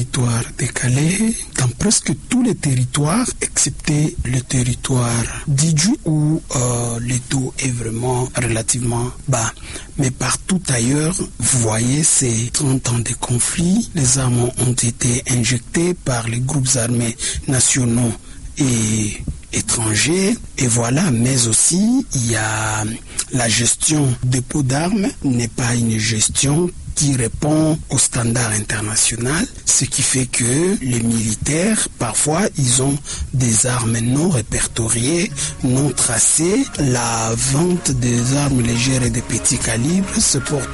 territoire de Calais, dans presque tous les territoires, excepté le territoire d'Idjou, où le taux est vraiment relativement bas. Mais partout ailleurs, vous voyez, ces 30 ans de conflit, les armes ont été injectées par les groupes armés nationaux et étrangers, et voilà, mais aussi il y a la gestion des dépôts d'armes n'est pas une gestion qui répond aux standards internationaux, ce qui fait que les militaires, parfois, ils ont des armes non répertoriées, non tracées. La vente des armes légères et de petits calibres se porte